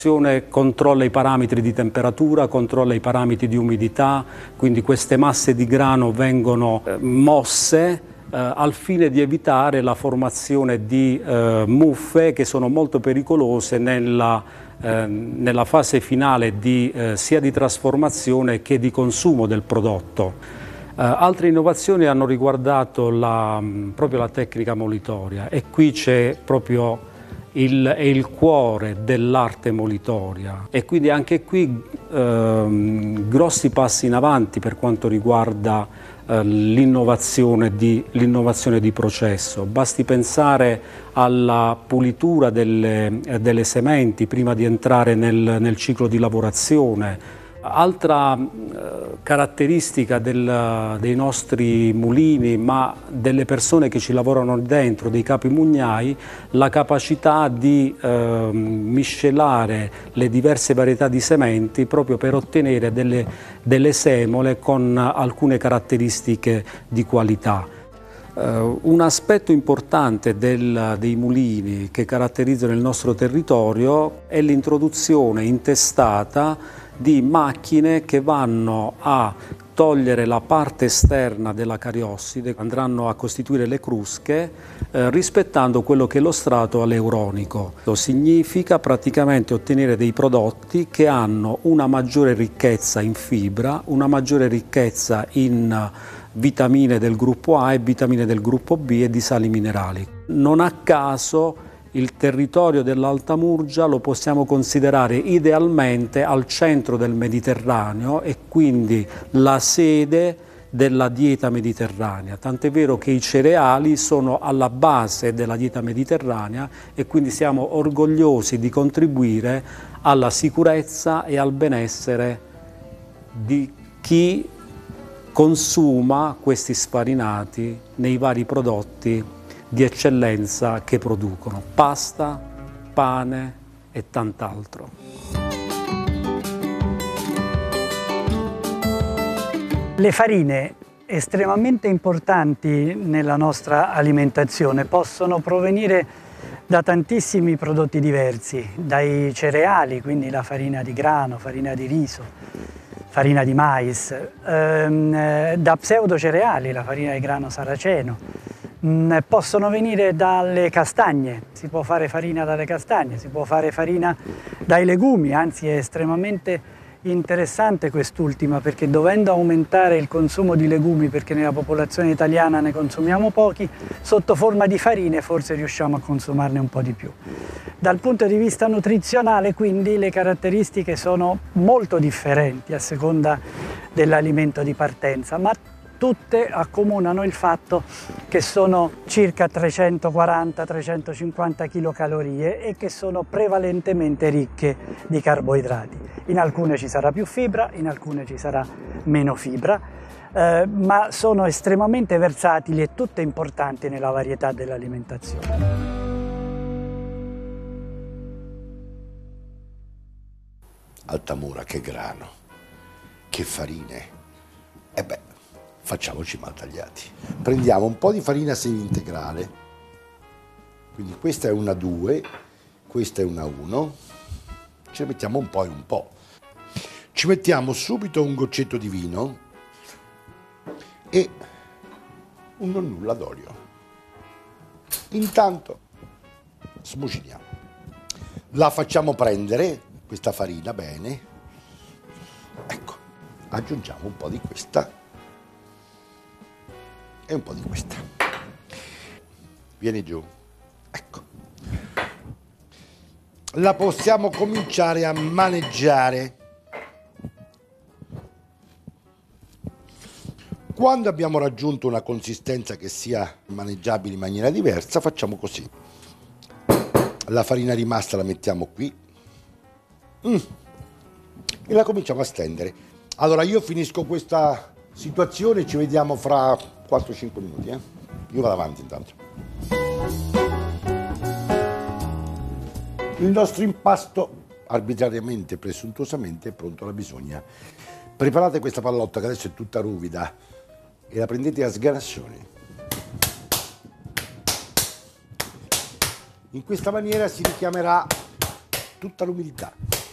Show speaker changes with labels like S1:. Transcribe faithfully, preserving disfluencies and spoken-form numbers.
S1: Controlla i parametri di temperatura, controlla i parametri di umidità, quindi queste masse di grano vengono eh, mosse eh, al fine di evitare la formazione di eh, muffe che sono molto pericolose nella, eh, nella fase finale di, eh, sia di trasformazione che di consumo del prodotto. Eh, altre innovazioni hanno riguardato la, proprio la tecnica molitoria e qui c'è proprio Il, è il cuore dell'arte molitoria e quindi anche qui ehm, grossi passi in avanti per quanto riguarda eh, l'innovazione di, l'innovazione di processo. Basti pensare alla pulitura delle, eh, delle sementi prima di entrare nel, nel ciclo di lavorazione. Altra eh, caratteristica del, dei nostri mulini, ma delle persone che ci lavorano dentro, dei capi mugnai, la capacità di eh, miscelare le diverse varietà di sementi proprio per ottenere delle, delle semole con alcune caratteristiche di qualità. Uh, un aspetto importante del, dei mulini che caratterizzano il nostro territorio è l'introduzione intestata di macchine che vanno a togliere la parte esterna della cariosside, andranno a costituire le crusche eh, rispettando quello che è lo strato aleuronico. Questo significa praticamente ottenere dei prodotti che hanno una maggiore ricchezza in fibra, una maggiore ricchezza in vitamine del gruppo A e vitamine del gruppo B e di sali minerali. Non a caso il territorio dell'Alta Murgia lo possiamo considerare idealmente al centro del Mediterraneo e quindi la sede della dieta mediterranea, tant'è vero che i cereali sono alla base della dieta mediterranea e quindi siamo orgogliosi di contribuire alla sicurezza e al benessere di chi consuma questi sfarinati nei vari prodotti di eccellenza che producono pasta, pane e tant'altro.
S2: Le farine estremamente importanti nella nostra alimentazione possono provenire da tantissimi prodotti diversi, dai cereali, quindi la farina di grano, farina di riso, farina di mais, ehm, da pseudocereali, la farina di grano saraceno, mh, possono venire dalle castagne, si può fare farina dalle castagne, si può fare farina dai legumi, anzi è estremamente interessante quest'ultima perché dovendo aumentare il consumo di legumi perché nella popolazione italiana ne consumiamo pochi, sotto forma di farine forse riusciamo a consumarne un po' di più. Dal punto di vista nutrizionale quindi le caratteristiche sono molto differenti a seconda dell'alimento di partenza, ma tutte accomunano il fatto che sono circa trecentoquaranta trecentocinquanta chilocalorie e che sono prevalentemente ricche di carboidrati. In alcune ci sarà più fibra, in alcune ci sarà meno fibra, eh, ma sono estremamente versatili e tutte importanti nella varietà dell'alimentazione.
S3: Altamura, che grano, che farine. E beh, facciamoci mal tagliati. Prendiamo un po' di farina semi-integrale, quindi questa è una due, questa è una uno, ce ne mettiamo un po' e un po'. Ci mettiamo subito un goccetto di vino e un non nulla d'olio. Intanto smuciniamo. La facciamo prendere, questa farina, bene. Ecco, aggiungiamo un po' di questa e un po' di questa. Vieni giù. Ecco. La possiamo cominciare a maneggiare. Quando abbiamo raggiunto una consistenza che sia maneggiabile in maniera diversa, facciamo così. La farina rimasta la mettiamo qui mm. e la cominciamo a stendere. Allora io finisco questa situazione, ci vediamo fra quattro cinque minuti. Eh? Io vado avanti intanto. Il nostro impasto, arbitrariamente, presuntuosamente, è pronto alla bisogna. Preparate questa pallotta che adesso è tutta ruvida e la prendete a sganassoni. In questa maniera si richiamerà tutta l'umidità.